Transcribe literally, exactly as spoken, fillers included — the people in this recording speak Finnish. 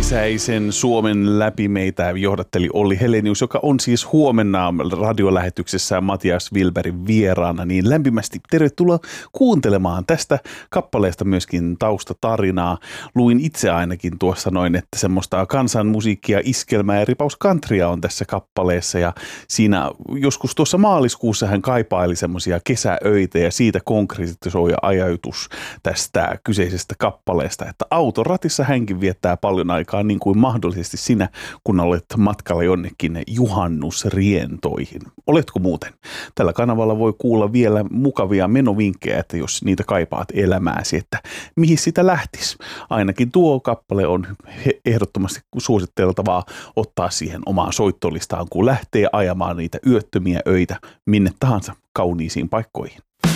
kesäisen Suomen läpi meitä johdatteli Olli Helenius, joka on siis huomenna radiolähetyksessä Matias Wilbergin vieraana. Niin lämpimästi tervetuloa kuuntelemaan tästä kappaleesta myöskin taustatarinaa. Luin itse ainakin tuossa noin, että semmoista kansanmusiikkia, iskelmää ja ripaus countrya on tässä kappaleessa. Ja siinä joskus tuossa maaliskuussa hän kaipaili semmoisia kesäöitä ja siitä konkretisoi ajatus tästä kyseisestä kappaleesta, että autoratissa hänkin viettää paljon aikaa niin kuin mahdollisesti sinä, kun olet matkalla jonnekin juhannusrientoihin. Oletko muuten? Tällä kanavalla voi kuulla vielä mukavia menovinkkejä, että jos niitä kaipaat elämääsi, että mihin sitä lähtisi. Ainakin tuo kappale on ehdottomasti suositteltavaa ottaa siihen omaan soittolistaan, kun lähtee ajamaan niitä yöttömiä öitä minne tahansa kauniisiin paikkoihin.